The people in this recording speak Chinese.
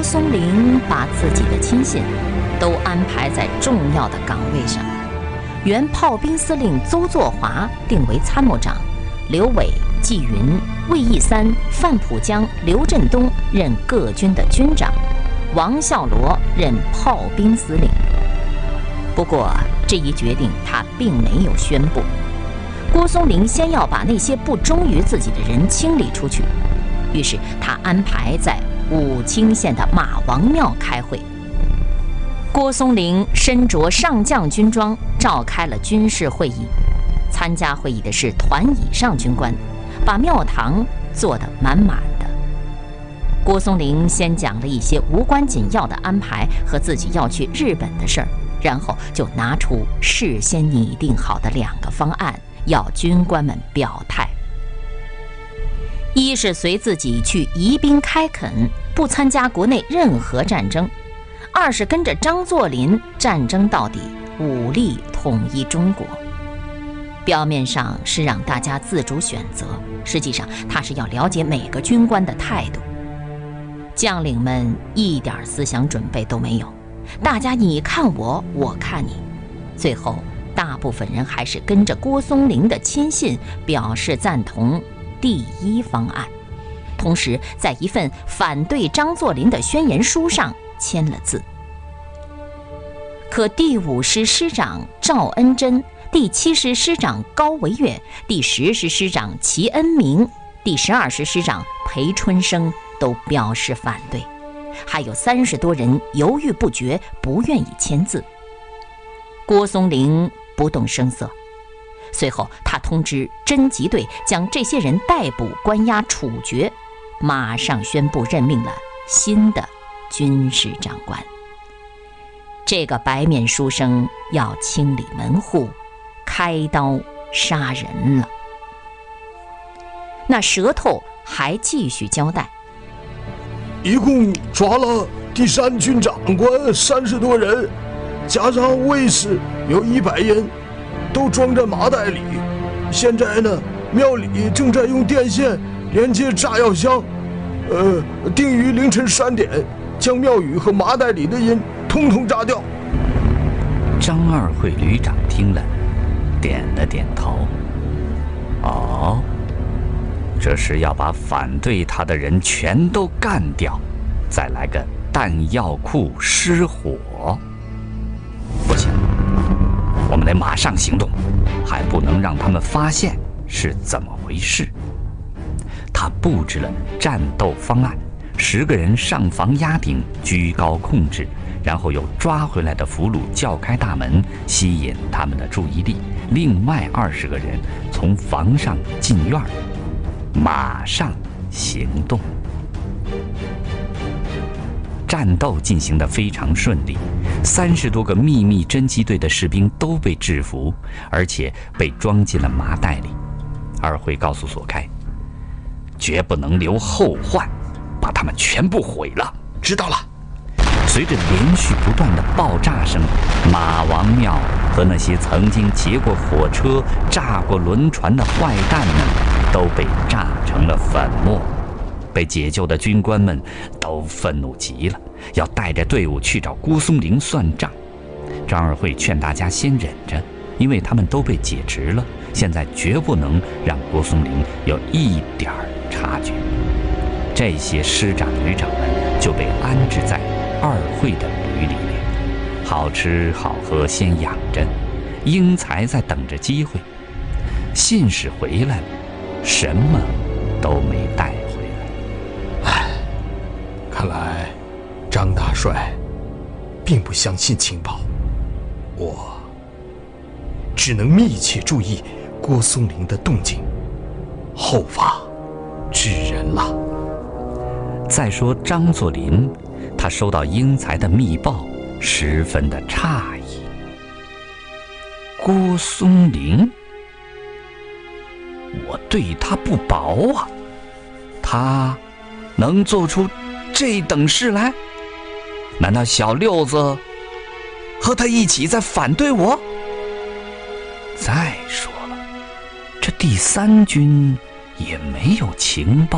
郭松龄把自己的亲信都安排在重要的岗位上，原炮兵司令邹作华定为参谋长，刘伟、纪云、魏义三、范浦江、刘振东任各军的军长，王孝罗任炮兵司令。不过这一决定他并没有宣布，郭松龄先要把那些不忠于自己的人清理出去，于是他安排在武清县的马王庙开会。郭松龄身着上将军装召开了军事会议，参加会议的是团以上军官，把庙堂坐得满满的。郭松龄先讲了一些无关紧要的安排和自己要去日本的事儿，然后就拿出事先拟定好的2个方案，要军官们表态。一是随自己去移兵开垦，不参加国内任何战争；二是跟着张作霖战争到底，武力统一中国。表面上是让大家自主选择，实际上他是要了解每个军官的态度。将领们一点思想准备都没有，大家你看我，我看你，最后大部分人还是跟着郭松龄的亲信表示赞同第1方案，同时在一份反对张作霖的宣言书上签了字。可第5师师长赵恩珍、第7师师长高维岳、第10师师长齐恩明、第12师师长裴春生都表示反对，还有30多人犹豫不决，不愿意签字。郭松龄不动声色，随后他通知侦缉队将这些人逮捕、关押、处决，马上宣布任命了新的军事长官。这个白面书生要清理门户，开刀杀人了。那舌头还继续交代， 一共抓了第3军长官30多人，加上卫士有100人，都装在麻袋里。现在呢，庙里正在用电线连接炸药箱，定于凌晨3点，将庙宇和麻袋里的人统统炸掉。 张二会旅长听了，点了点头。哦，这是要把反对他的人全都干掉，再来个弹药库失火。不行，我们得马上行动，还不能让他们发现是怎么回事。他布置了战斗方案，10个人上房压顶，居高控制，然后由抓回来的俘虏叫开大门，吸引他们的注意力。另外20个人从房上进院，马上行动。战斗进行得非常顺利，30多个秘密侦缉队的士兵都被制服，而且被装进了麻袋里。二会告诉索开，绝不能留后患，把他们全部毁了。 知道了。 随着连续不断的爆炸声，马王庙和那些曾经劫过火车、炸过轮船的坏蛋们都被炸成了粉末。被解救的军官们都愤怒极了，要带着队伍去找郭松龄算账。张二会劝大家先忍着，因为他们都被解职了，现在绝不能让郭松龄有一点察觉。这些师长旅长们就被安置在二会的旅里面，好吃好喝先养着，英才在等着机会。信使回来了，什么都没带回来。 唉，看来张大帅并不相信情报，我只能密切注意郭松龄的动静，后发制人了。 再说张作霖，他收到英才的密报，十分的诧异。郭松龄，我对他不薄啊，他能做出这等事来？难道小六子和他一起在反对我？再说了，这第3军也没有情报